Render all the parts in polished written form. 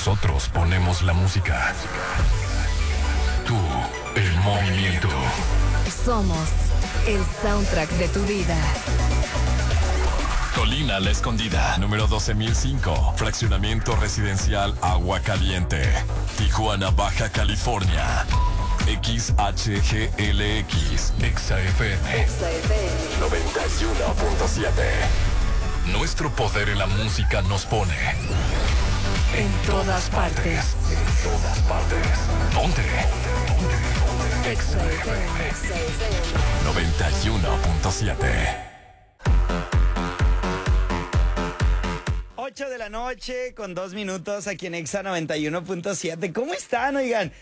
Nosotros ponemos la música. Tú, el movimiento. Somos el soundtrack de tu vida. Colina La Escondida, número 12005. Fraccionamiento residencial Agua Caliente. Tijuana, Baja California. XHGLX, XFM 91.7. Nuestro poder en la música nos pone En todas partes. En todas partes. Ponte. XFM 91.7. 8 de la noche con 2 minutos aquí en Exa 91.7. ¿Cómo están, oigan?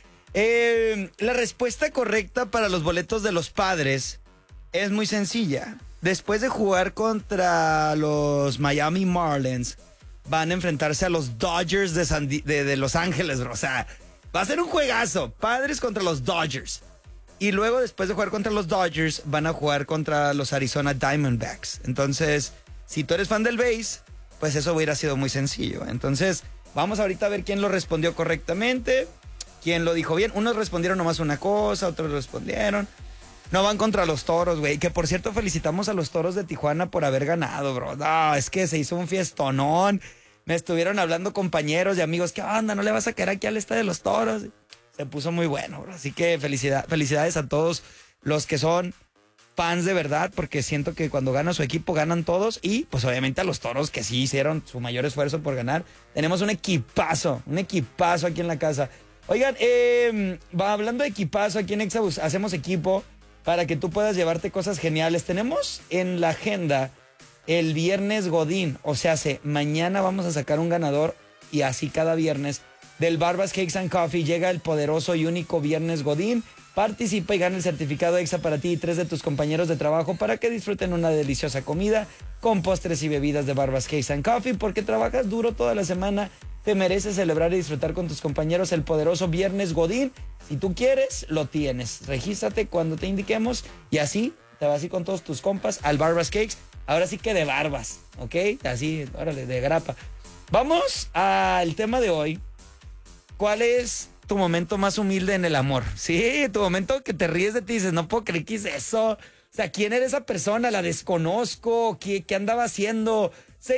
La respuesta correcta para los boletos de los Padres es muy sencilla. Después de jugar contra los Miami Marlins, van a enfrentarse a los Dodgers de Los Ángeles, bro. O sea, va a ser un juegazo. Padres contra los Dodgers. Y luego, después de jugar contra los Dodgers, van a jugar contra los Arizona Diamondbacks. Entonces, si tú eres fan del base, pues eso hubiera sido muy sencillo. Entonces, vamos ahorita a ver quién lo respondió correctamente, quién lo dijo bien. Unos respondieron nomás una cosa, otros respondieron. No van contra los Toros, güey. Que por cierto, felicitamos a los Toros de Tijuana por haber ganado, bro. No, es que se hizo un fiestonón. Me estuvieron hablando compañeros y amigos, ¿qué onda? ¿No le vas a caer aquí al estadio de los Toros? Se puso muy bueno, bro. Así que felicidades a todos los que son fans de verdad, porque siento que cuando gana su equipo ganan todos, y pues obviamente a los Toros que sí hicieron su mayor esfuerzo por ganar. Tenemos un equipazo aquí en la casa. Oigan, hablando de equipazo, aquí en Exabus hacemos equipo para que tú puedas llevarte cosas geniales. Tenemos en la agenda el viernes Godín, o sea, mañana vamos a sacar un ganador, y así cada viernes del Barbas Cakes and Coffee llega el poderoso y único viernes Godín. Participa y gana el certificado Exa para ti y 3 de tus compañeros de trabajo para que disfruten una deliciosa comida con postres y bebidas de Barbas Cakes and Coffee, porque trabajas duro toda la semana. Te mereces celebrar y disfrutar con tus compañeros el poderoso viernes Godín. Si tú quieres, lo tienes. Regístrate cuando te indiquemos y así te vas a ir con todos tus compas al Barbas Cakes. Ahora sí que de barbas, ¿ok? Así, órale, de grapa. Vamos al tema de hoy. ¿Cuál es tu momento más humilde en el amor? Sí, tu momento que te ríes de ti y dices, no puedo creer que hice eso. O sea, ¿quién era esa persona? ¿La desconozco? ¿Qué andaba haciendo?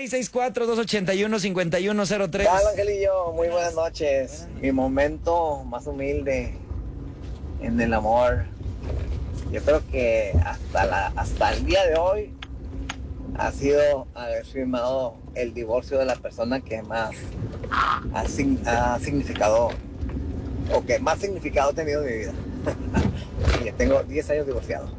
664-281-5103. Hola, Angelillo, muy buenas noches. Mi momento más humilde en el amor, yo creo que hasta el día de hoy ha sido haber firmado el divorcio de la persona que más ha significado, o que más significado ha tenido en mi vida. Y ya tengo 10 años divorciado.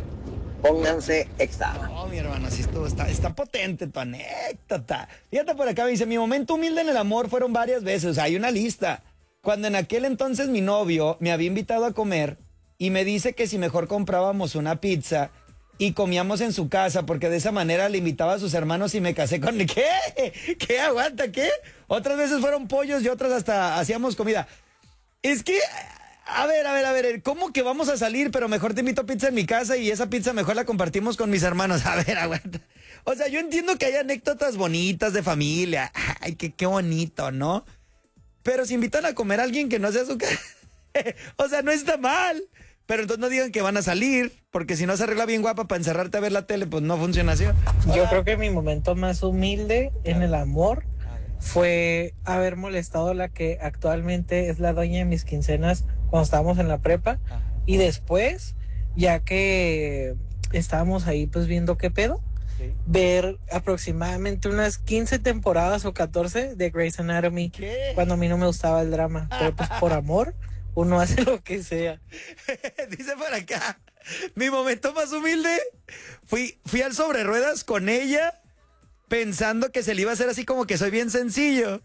Pónganse Exa. Oh, mi hermano, sí, está potente tu anécdota. Fíjate por acá, me dice, mi momento humilde en el amor fueron varias veces. O sea, hay una lista. Cuando en aquel entonces mi novio me había invitado a comer y me dice que si mejor comprábamos una pizza y comíamos en su casa, porque de esa manera le invitaba a sus hermanos y me casé con... ¿Qué? ¿Qué? ¿Aguanta? ¿Qué? Otras veces fueron pollos y otras hasta hacíamos comida. Es que... A ver, ¿cómo que vamos a salir? Pero mejor te invito a pizza en mi casa y esa pizza mejor la compartimos con mis hermanos. A ver, aguanta. O sea, yo entiendo que hay anécdotas bonitas de familia. Ay, qué bonito, ¿no? Pero si invitan a comer a alguien que no sea su casa, o sea, no está mal. Pero entonces no digan que van a salir, porque si no se arregla bien guapa para encerrarte a ver la tele, pues no funciona así. Yo creo que mi momento más humilde en el amor fue haber molestado a la que actualmente es la dueña de mis quincenas cuando estábamos en la prepa. Y después, ya que estábamos ahí pues viendo qué pedo, ver aproximadamente unas 15 temporadas o 14 de Grey's Anatomy. ¿Qué? Cuando a mí no me gustaba el drama, pero pues por amor uno hace lo que sea. Dice por acá, mi momento más humilde, fui al sobre ruedas con ella pensando que se le iba a hacer así como que soy bien sencillo,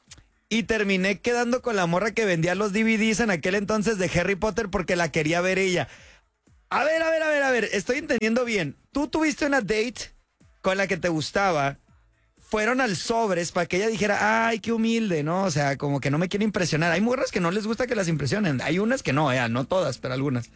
y terminé quedando con la morra que vendía los DVDs en aquel entonces de Harry Potter porque la quería ver ella. A ver, estoy entendiendo bien. Tú tuviste una date con la que te gustaba, fueron al sobres para que ella dijera, ay, qué humilde, ¿no? O sea, como que no me quiere impresionar. Hay morras que no les gusta que las impresionen, hay unas que no, no todas, pero algunas.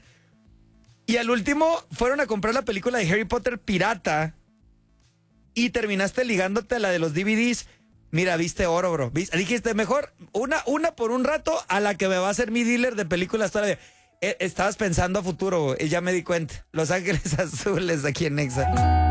Y al último fueron a comprar la película de Harry Potter pirata y terminaste ligándote a la de los DVDs, Mira, viste oro, bro. Dijiste, mejor una por un rato a la que me va a ser mi dealer de películas todavía. Estabas pensando a futuro, y ya me di cuenta. Los Ángeles Azules aquí en Nexa.